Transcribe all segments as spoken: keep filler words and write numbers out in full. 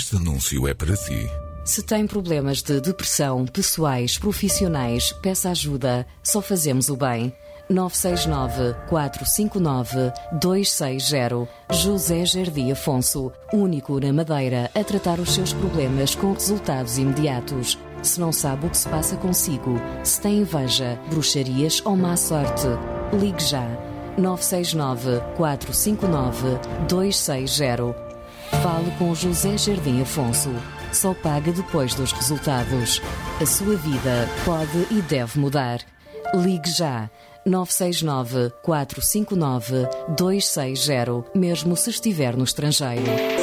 Este anúncio é para si. Se tem problemas de depressão, pessoais, profissionais, peça ajuda. Só fazemos o bem. nove seis nove, quatro cinco nove, dois seis zero. José Jardim Afonso, único na Madeira a tratar os seus problemas com resultados imediatos. Se não sabe o que se passa consigo, se tem inveja, bruxarias ou má sorte, ligue já. nove seis nove, quatro cinco nove, dois seis zero. Fale com José Jardim Afonso. Só paga depois dos resultados. A sua vida pode e deve mudar. Ligue já. nove seis nove, quatro cinco nove, dois seis zero, mesmo se estiver no estrangeiro.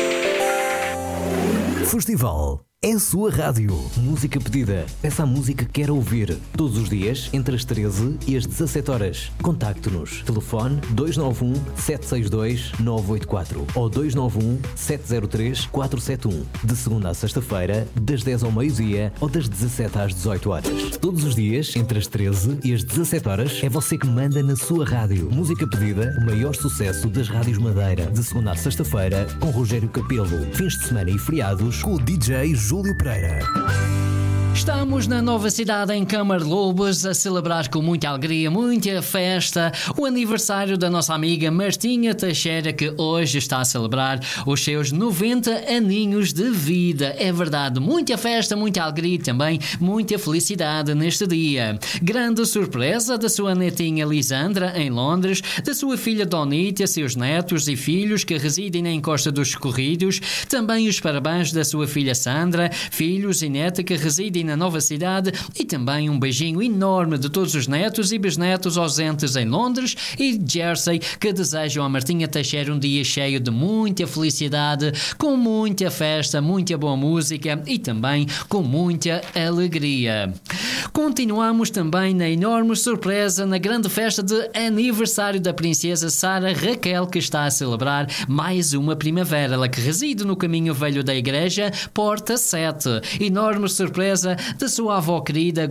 Festival é a sua rádio. Música pedida. Peça a música que quer ouvir. Todos os dias, entre as treze e as dezassete horas. Contacte-nos. Telefone dois nove um, sete seis dois, nove oito quatro ou dois nove um, sete zero três, quatro sete um. De segunda a sexta-feira, das dez ao meio-dia ou das dezassete às dezoito horas. Todos os dias, entre as treze e as dezassete horas, é você que manda na sua rádio. Música pedida, o maior sucesso das rádios Madeira. De segunda à sexta-feira, com Rogério Capelo. Fins de semana e feriados, com o D J Júlio Pereira. Estamos na nova cidade em Camarlobos a celebrar com muita alegria, muita festa, o aniversário da nossa amiga Martinha Teixeira, que hoje está a celebrar os seus noventa aninhos de vida. É verdade, muita festa, muita alegria e também muita felicidade neste dia. Grande surpresa da sua netinha Lisandra em Londres, da sua filha Donita, seus netos e filhos que residem na Encosta dos Corridos, também os parabéns da sua filha Sandra, filhos e neta que residem na nova cidade, e também um beijinho enorme de todos os netos e bisnetos ausentes em Londres e Jersey, que desejam a Martinha Teixeira um dia cheio de muita felicidade, com muita festa, muita boa música e também com muita alegria. Continuamos também na enorme surpresa na grande festa de aniversário da princesa Sara Raquel, que está a celebrar mais uma primavera, ela que reside no Caminho Velho da Igreja, Porta sete. Enorme surpresa da sua avó querida